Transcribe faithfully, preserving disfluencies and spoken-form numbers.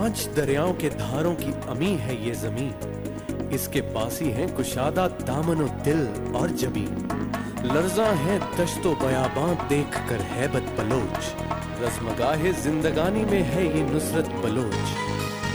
पांच दरियाओं के धारों की अमी है ये जमीन। इसके पासी हैं कुशादा दामनो दिल और जबीन। लर्जा है दश्तो बयाबां देख कर हैबत बलोच। रज़्मगाहे जिंदगानी में है ये नुसरत बलोच।